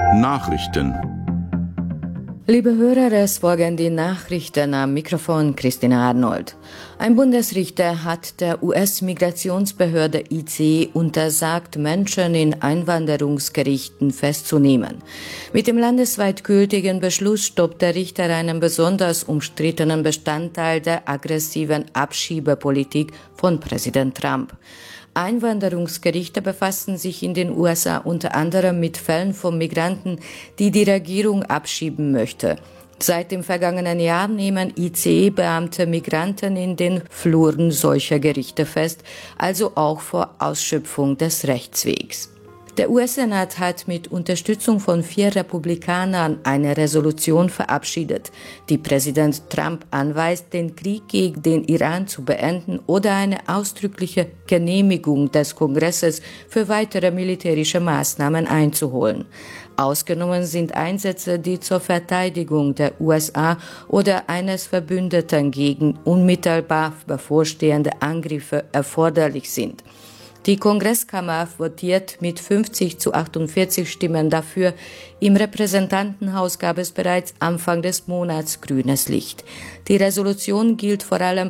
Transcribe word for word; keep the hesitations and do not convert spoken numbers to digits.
Nachrichten. Liebe Hörer, es folgen die Nachrichten, am Mikrofon Christina Arnold. Ein Bundesrichter hat der U S-Migrationsbehörde I C E untersagt, Menschen in Einwanderungsgerichten festzunehmen. Mit dem landesweit gültigen Beschluss stoppt der Richter einen besonders umstrittenen Bestandteil der aggressiven Abschiebepolitik von Präsident Trump. Einwanderungsgerichte befassen sich in den U S A unter anderem mit Fällen von Migranten, die die Regierung abschieben möchte. Seit dem vergangenen Jahr nehmen I C E-Beamte Migranten in den Fluren solcher Gerichte fest, also auch vor Ausschöpfung des Rechtswegs. Der U S-Senat hat mit Unterstützung von vier Republikanern eine Resolution verabschiedet, die Präsident Trump anweist, den Krieg gegen den Iran zu beenden oder eine ausdrückliche Genehmigung des Kongresses für weitere militärische Maßnahmen einzuholen. Ausgenommen sind Einsätze, die zur Verteidigung der U S A oder eines Verbündeten gegen unmittelbar bevorstehende Angriffe erforderlich sind. Die Kongresskammer votiert mit fünfzig zu achtundvierzig Stimmen dafür. Im Repräsentantenhaus gab es bereits Anfang des Monats grünes Licht. Die Resolution gilt vor allem